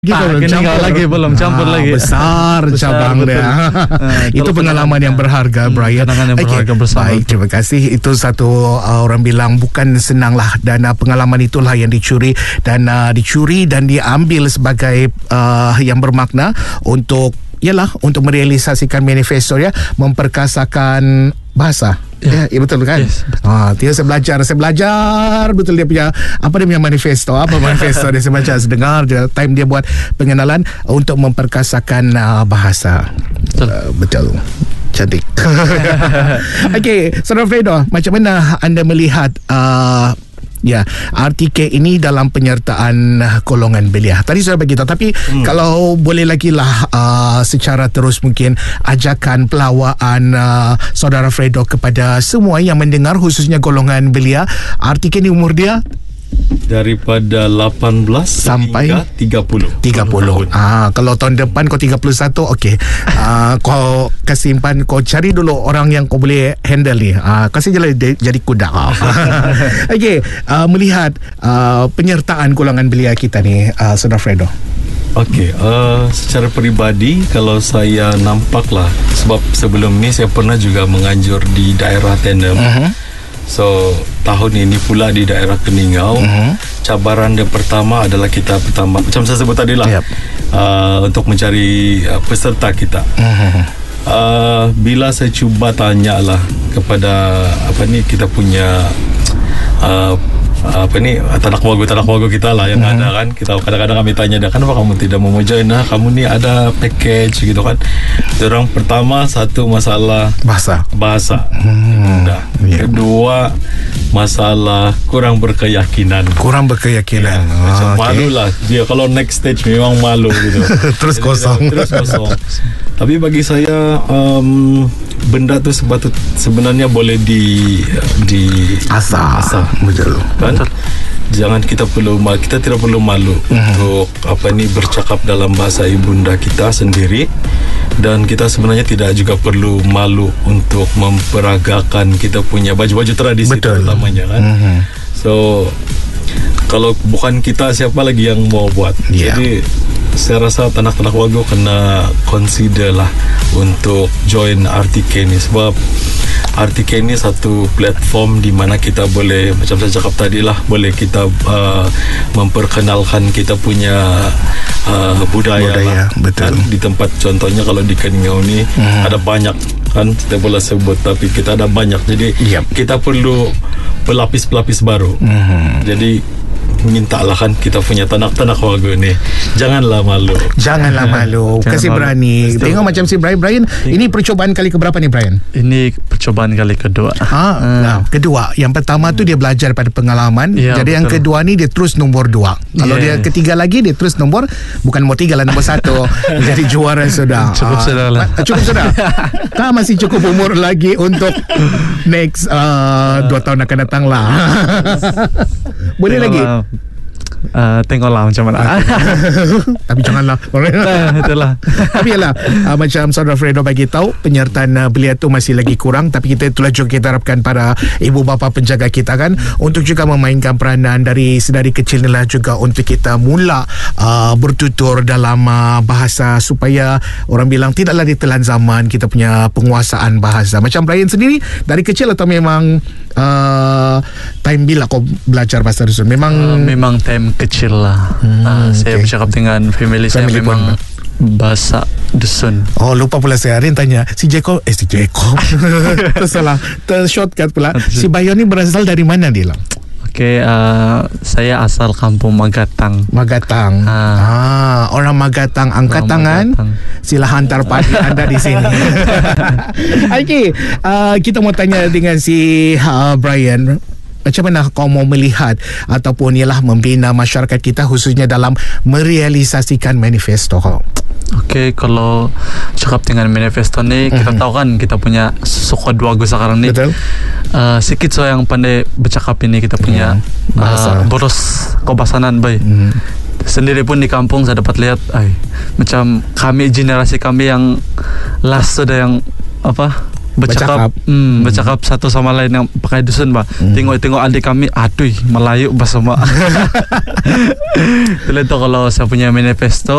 Belum campur lagi. Besar cabang dia. Itu pengalaman yang berharga, Brian. Kenangan yang berharga bersama. Baik, terima kasih. Itu satu orang bilang bukan senanglah, dan pengalaman itulah yang dicuri dan diambil sebagai yang bermakna untuk untuk merealisasikan manifesto, memperkasakan bahasa. Ya, betul kan? Yes, dia saya belajar betul dia punya manifesto, manifesto dia, saya baca, saya dengar dia, time dia buat pengenalan untuk memperkasakan bahasa. Betul. Cantik. Okey, Saudara Fredo, macam mana anda melihat RTK ini dalam penyertaan golongan belia? Tadi saya bagi tahu, tapi kalau boleh lagi lah secara terus mungkin ajakan pelawaan Saudara Fredo kepada semua yang mendengar, khususnya golongan belia. RTK ni umur dia daripada 18 sampai 30. Kalau tahun depan kau 31, okey. Kau simpan, kau cari dulu orang yang kau boleh handle ni. Kasih je lah jadi kuda. Okey, melihat penyertaan golongan belia kita ni, Saudara Fredo. Okey, secara peribadi kalau saya nampak lah, sebab sebelum ni saya pernah juga menganjur di daerah Tenem. So tahun ini pula di daerah Keningau. Cabaran yang pertama adalah macam saya sebut tadi lah, untuk mencari peserta kita. Bila saya cuba tanya lah kepada kita punya tanak wagu kita lah yang ada kan, kita kadang-kadang kami tanya dia, kenapa kamu tidak mau join, kamu ni ada package gitu kan. Orang pertama, satu masalah bahasa. Kedua, masalah kurang berkeyakinan. Macam malu lah dia kalau next stage, memang malu gitu. Terus kosong. Tapi bagi saya benda tu sebenarnya boleh di asah. Betul kan? Jangan kita tidak perlu malu untuk bercakap dalam bahasa ibunda kita sendiri, dan kita sebenarnya tidak juga perlu malu untuk memperagakan kita punya baju-baju tradisi terutamanya kan. So kalau bukan kita, siapa lagi yang mau buat? Jadi saya rasa tanak-tanak wagu kena consider lah untuk join RTK ni, sebab RTK ni satu platform di mana kita boleh, macam saya cakap tadi lah, boleh kita memperkenalkan kita punya budaya lah. Betul. Kan? Di tempat, contohnya kalau di Keningau ni ada banyak kan, kita boleh sebut, tapi kita ada banyak, jadi kita perlu pelapis-pelapis baru. Jadi mintalah kan kita punya tanak-tanak wagu ni, janganlah malu. Kasih berani. Tengok macam si Brian. Ini percubaan kali keberapa ni, Brian? Ini percubaan kali kedua. Kedua. Yang pertama tu dia belajar pada pengalaman. Jadi betul. Yang kedua ni dia terus nombor 2. Kalau dia ketiga lagi, dia terus nombor 1. Jadi juara sudah. Cukup sudah. Masih cukup umur lagi untuk next 2 tahun akan datang lah. Boleh lagi. Tengoklah macam mana. Tapi janganlah. Itulah. Tapi ialah macam Saudara Fredo bagi tahu, penyertaan belia tu masih lagi kurang, tapi itulah juga kita harapkan para ibu bapa penjaga kita kan, untuk juga memainkan peranan dari sedari kecil ni lah, juga untuk kita mula bertutur dalam bahasa, supaya orang bilang tidaklah ditelan zaman kita punya penguasaan bahasa. Macam Brian sendiri dari kecil, atau memang time bila kau belajar bahasa dusun? Memang time kecil lah. Saya bercakap dengan family saya memang bahasa dusun. Lupa pula saya hari tanya si Jacob. Tersalah, tershortcut pula. Si Bayon ni berasal dari mana dia lah? Okey, saya asal kampung Magatang. Orang Magatang, angkat tangan. Sila hantar padi anda di sini. Okey, kita mau tanya dengan si Brian. Macam mana kau mau melihat ataupun membina masyarakat kita, khususnya dalam merealisasikan manifesto kau? Okey, kalau cakap dengan manifesto ni, kita tahu kan kita punya suku wagu sekarang ni. Betul. Sikit so yang pandai bercakap ini kita punya bahasa boros kebasanan bay. Sendiri pun di kampung saya dapat lihat, macam generasi kami yang last sudah yang bercakap satu sama lain yang pakai dusun bah. Tengok adik kami, aduh Melayu bahasa mak. Itulah tu kalau saya punya manifesto.